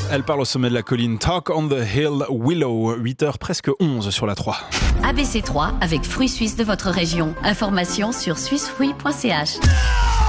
Elle parle au sommet de la colline. Talk on the Hill, Willow, 8h presque 11 sur la 3. ABC3 avec fruits suisses de votre région. Information sur suissefruits.ch.